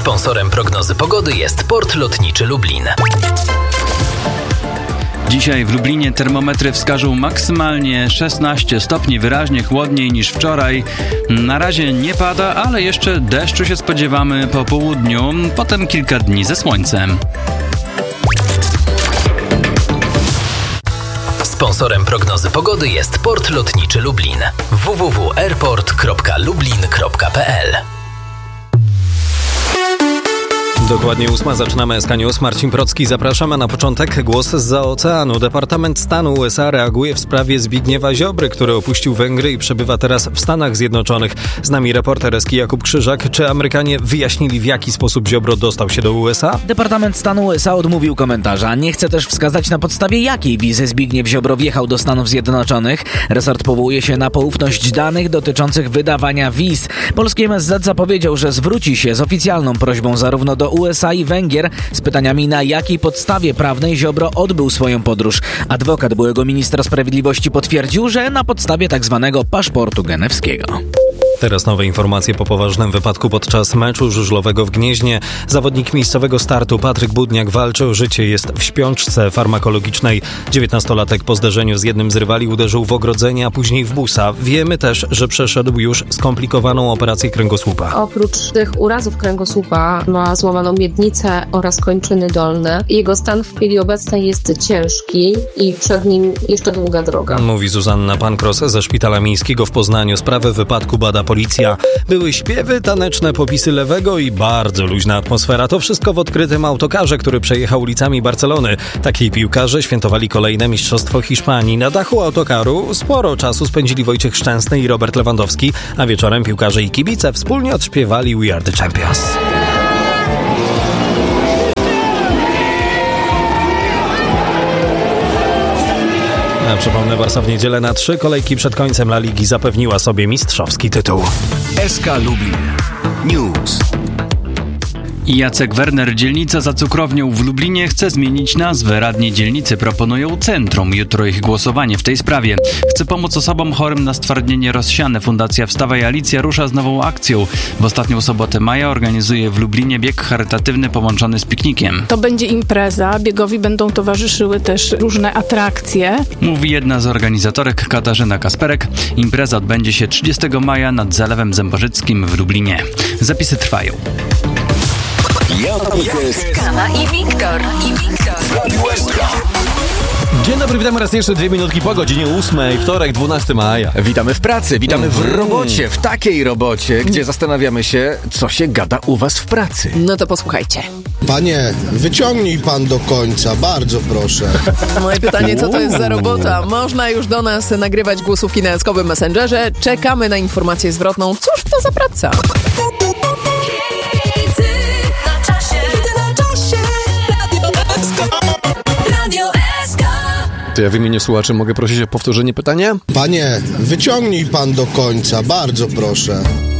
Sponsorem prognozy pogody jest Port Lotniczy Lublin. Dzisiaj w Lublinie termometry wskażą maksymalnie 16 stopni, wyraźnie chłodniej niż wczoraj. Na razie nie pada, ale jeszcze deszczu się spodziewamy po południu, potem kilka dni ze słońcem. Sponsorem prognozy pogody jest Port Lotniczy Lublin. www.airport.lublin.pl. Dokładnie 8. Zaczynamy SK News. Marcin Procki, zapraszamy na początek. Głos zza oceanu. Departament Stanu USA reaguje w sprawie Zbigniewa Ziobry, który opuścił Węgry i przebywa teraz w Stanach Zjednoczonych. Z nami reporter SK Jakub Krzyżak. Czy Amerykanie wyjaśnili, w jaki sposób Ziobro dostał się do USA? Departament Stanu USA odmówił komentarza. Nie chce też wskazać, na podstawie jakiej wizy Zbigniew Ziobro wjechał do Stanów Zjednoczonych. Resort powołuje się na poufność danych dotyczących wydawania wiz. Polski MSZ zapowiedział, że zwróci się z oficjalną prośbą zarówno do USA i Węgier z pytaniami, na jakiej podstawie prawnej Ziobro odbył swoją podróż. Adwokat byłego ministra sprawiedliwości potwierdził, że na podstawie tzw. paszportu genewskiego. Teraz nowe informacje po poważnym wypadku podczas meczu żużlowego w Gnieźnie. Zawodnik miejscowego Startu Patryk Budniak walczy o życie, jest w śpiączce farmakologicznej. 19-latek po zderzeniu z jednym z rywali uderzył w ogrodzenie, a później w busa. Wiemy też, że przeszedł już skomplikowaną operację kręgosłupa. Oprócz tych urazów kręgosłupa ma złamaną miednicę oraz kończyny dolne. Jego stan w chwili obecnej jest ciężki i przed nim jeszcze długa droga. Mówi Zuzanna Pankros ze Szpitala Miejskiego w Poznaniu. Sprawę wypadku bada policja. Były śpiewy, taneczne popisy lewego i bardzo luźna atmosfera. To wszystko w odkrytym autokarze, który przejechał ulicami Barcelony. Takiej piłkarze świętowali kolejne mistrzostwo Hiszpanii. Na dachu autokaru sporo czasu spędzili Wojciech Szczęsny i Robert Lewandowski, a wieczorem piłkarze i kibice wspólnie odśpiewali We Are The Champions. Przypomnę, Barca w niedzielę na 3 kolejki przed końcem La Ligi zapewniła sobie mistrzowski tytuł. SK Lublin News. Jacek Werner, dzielnica za cukrownią w Lublinie, chce zmienić nazwę. Radni dzielnicy proponują centrum. Jutro ich głosowanie w tej sprawie. Chce pomóc osobom chorym na stwardnienie rozsiane. Fundacja Wstawaj Alicja rusza z nową akcją. W ostatnią sobotę maja organizuje w Lublinie bieg charytatywny połączony z piknikiem. To będzie impreza. Biegowi będą towarzyszyły też różne atrakcje. Mówi jedna z organizatorek, Katarzyna Kasperek. Impreza odbędzie się 30 maja nad Zalewem Zębożyckim w Lublinie. Zapisy trwają. Kama i Wiktor. Dzień dobry, witamy raz jeszcze 2 minutki po godzinie 8, wtorek, 12 maja. Witamy w pracy, witamy w robocie, w takiej robocie, gdzie zastanawiamy się, co się gada u was w pracy. No to posłuchajcie. Panie, wyciągnij pan do końca, bardzo proszę. Moje pytanie, co to jest za robota? Można już do nas nagrywać głosówki na eskowym Messengerze. Czekamy na informację zwrotną. Cóż to za praca? To ja w imieniu słuchaczy mogę prosić o powtórzenie pytania? Panie, wyciągnij pan do końca, bardzo proszę.